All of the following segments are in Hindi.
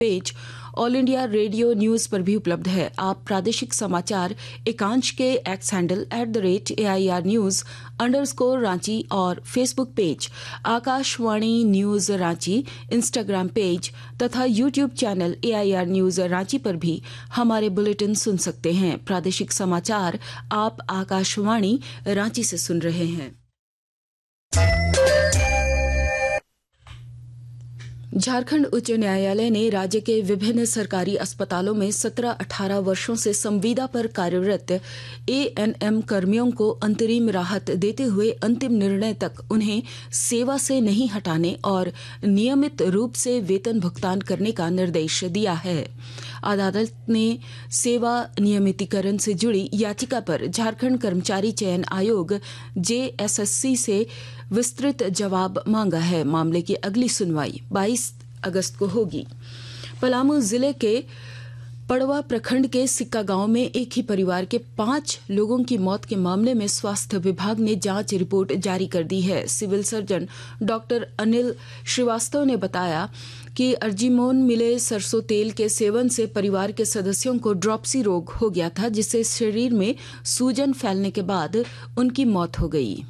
Page all India radio news पर भी उपलब्ध है। आप प्रादेशिक समाचार एकांश के x handle @AIR News _Ranchi और Facebook page Akashvani news Ranchi, Instagram page तथा YouTube channel AIR News Ranchi पर भी हमारे बुलेटिन सुन सकते हैं। प्रादेशिक समाचार आप आकाशवाणी रांची से सुन रहे हैं। झारखंड उच्च न्यायालय ने राज्य के विभिन्न सरकारी अस्पतालों में 17-18 वर्षों से संविदा पर कार्यरत ANM कर्मियों को अंतरिम राहत देते हुए अंतिम निर्णय तक उन्हें सेवा से नहीं हटाने और नियमित रूप से वेतन भुगतान करने का निर्देश दिया है। अदालत ने सेवा नियमितीकरण से जुड़ी याचिका पर झारखंड कर्मचारी चयन आयोग JSSC से विस्तृत जवाब मांगा है। मामले की अगली सुनवाई 22 अगस्त को होगी। पलामू जिले के पड़वा प्रखंड के सिक्का गांव में एक ही परिवार के 5 लोगों की मौत के मामले में स्वास्थ्य विभाग ने जांच रिपोर्ट जारी कर दी है। Civil surgeon doctor Anil Srivastava ने बताया कि अर्जिमोन मिले सरसों तेल के सेवन से परिवार के सदस्यों को ड्रॉपसी रोग हो गया था, जिससे शरीर में सूजन फैलने के बाद उनकी मौत हो गई।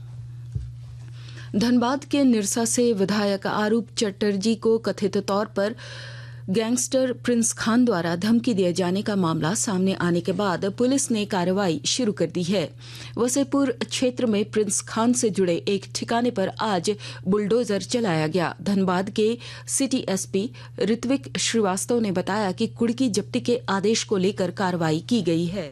धनबाद के निरसा से विधायक आरूप चटर्जी को कथित तौर पर गैंगस्टर प्रिंस खान द्वारा धमकी दिए जाने का मामला सामने आने के बाद पुलिस ने कार्रवाई शुरू कर दी है। वसेपुर क्षेत्र में प्रिंस खान से जुड़े एक ठिकाने पर आज बुलडोजर चलाया गया। धनबाद के सिटी SP ऋत्विक श्रीवास्तव ने बताया कि कुड़की जब्ती के आदेश को लेकर कार्रवाई की गई है।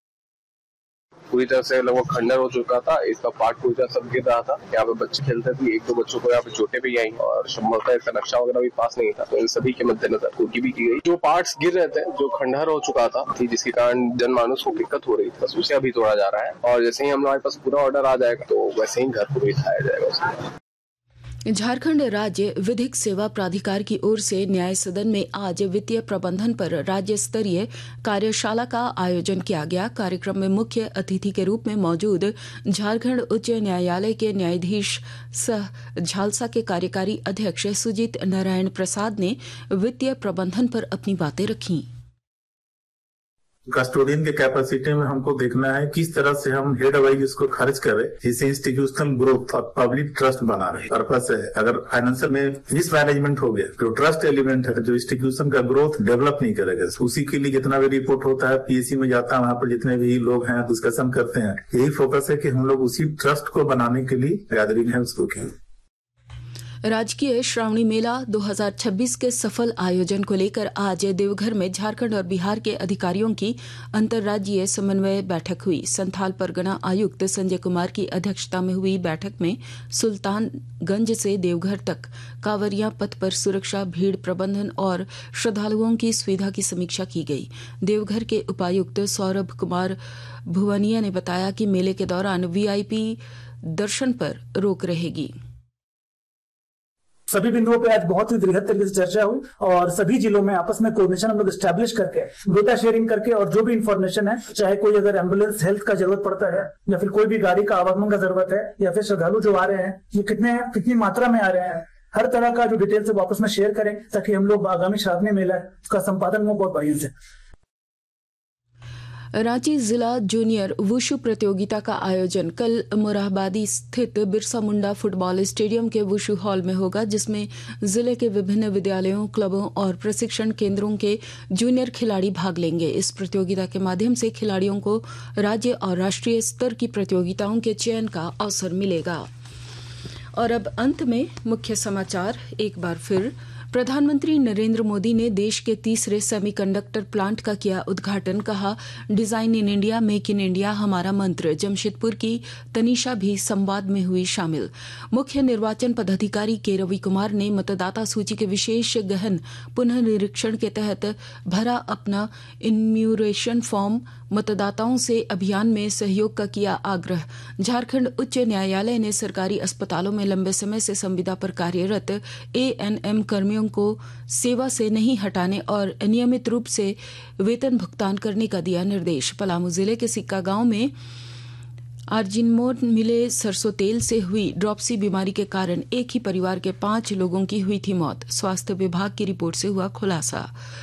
पूरी तरह से लगभग खंडर हो चुका था। इसका पार्ट पूरा सब गिर रहा था। यहाँ पे बच्चे खेलते थे, 1-2 बच्चों को यहाँ पे चोटें भी आई और संभवतः इसका नक्शा वगैरह भी पास नहीं था, तो इन सभी के मद्देनजर कुर्की भी की गई। जो पार्ट्स गिर रहे थे, जो खंडहर हो चुका था, जिसके कारण जनमानस को दिक्कत हो रही थी, बस उसे अभी तोड़ा जा रहा है और जैसे ही हमारे पास पूरा ऑर्डर आ जाएगा तो वैसे ही घर को भी उठाया जाएगा उसमें। झारखंड राज्य विधिक सेवा प्राधिकार की ओर से न्याय सदन में आज वित्तीय प्रबंधन पर राज्य स्तरीय कार्यशाला का आयोजन किया गया। कार्यक्रम में मुख्य अतिथि के रूप में मौजूद झारखंड उच्च न्यायालय के न्यायाधीश सह झालसा के कार्यकारी अध्यक्ष सुजीत नारायण प्रसाद ने वित्तीय प्रबंधन पर अपनी बातें रखी। कस्टोडियन के कैपेसिटी में हमको देखना है किस तरह से हम हेड वाइज उसको खर्च करें, जिससे इंस्टीट्यूशनल ग्रोथ और पब्लिक ट्रस्ट बना रहे। पर्पस है अगर फाइनेंशियल में मिसमैनेजमेंट हो गया तो ट्रस्ट एलिमेंट है जो इंस्टीट्यूशन का ग्रोथ डेवलप नहीं करेगा। उसी के लिए जितना भी रिपोर्ट होता है PSC में जाता है, वहाँ पर जितने भी लोग हैं डिस्कशन करते हैं, यही फोकस है कि हम लोग उसी ट्रस्ट को बनाने के लिए गैदरिंग है उसको किया। राजकीय श्रावणी मेला 2026 के सफल आयोजन को लेकर आज देवघर में झारखंड और बिहार के अधिकारियों की अंतर्राज्यीय समन्वय बैठक हुई। संथाल परगना आयुक्त संजय कुमार की अध्यक्षता में हुई बैठक में सुल्तानगंज से देवघर तक कांवरिया पथ पर सुरक्षा, भीड़ प्रबंधन और श्रद्धालुओं की सुविधा की समीक्षा की गई। देवघर के उपायुक्त सौरभ कुमार भुवनिया ने बताया कि मेले के दौरान VIP दर्शन पर रोक रहेगी। सभी बिंदुओं पे आज बहुत ही वृहद तरीके से चर्चा हुई और सभी जिलों में आपस में कोऑर्डिनेशन हम लोग एस्टैब्लिश करके डेटा शेयरिंग करके और जो भी इंफॉर्मेशन है, चाहे कोई अगर एम्बुलेंस हेल्थ का जरूरत पड़ता है या फिर कोई भी गाड़ी का आवागमन का जरूरत है या फिर श्रद्धालु जो आ रहे हैं ये कितनी मात्रा में आ रहे हैं, हर तरह का जो डिटेल्स है आपस में शेयर करें ताकि हम लोग आगामी श्रावणी मेला उसका संपादन में बहुत बढ़िया से। रांची जिला जूनियर वुशु प्रतियोगिता का आयोजन कल मोरहाबादी स्थित बिरसा मुंडा फुटबॉल स्टेडियम के वुशु हॉल में होगा, जिसमें जिले के विभिन्न विद्यालयों, क्लबों और प्रशिक्षण केंद्रों के जूनियर खिलाड़ी भाग लेंगे। इस प्रतियोगिता के माध्यम से खिलाड़ियों को राज्य और राष्ट्रीय स्तर की प्रतियोगिताओं के चयन का अवसर मिलेगा। और अब अंत में मुख्य समाचार एक बार फिर। प्रधानमंत्री नरेंद्र मोदी ने देश के तीसरे सेमीकंडक्टर प्लांट का किया उद्घाटन। कहा, design in India, make in India हमारा मंत्र। जमशेदपुर की तनीषा भी संवाद में हुई शामिल। मुख्य निर्वाचन पदाधिकारी के रवि कुमार ने मतदाता सूची के विशेष गहन पुनः निरीक्षण के तहत भरा अपना इन्यूमरेशन फॉर्म। मतदाताओं से अभियान में सहयोग का किया आग्रह। झारखंड उच्च न्यायालय ने सरकारी अस्पतालों में लंबे समय से संविदा पर कार्यरत ANM कर्मियों को सेवा से नहीं हटाने और नियमित रूप से वेतन भुगतान करने का दिया निर्देश। पलामू जिले के सिक्का गांव में आर्जिनोमोट मिले सरसों तेल से हुई ड्रॉपसी बीमारी के कारण एक ही परिवार के 5 लोगों की हुई थी मौत। स्वास्थ्य विभाग की रिपोर्ट से हुआ खुलासा।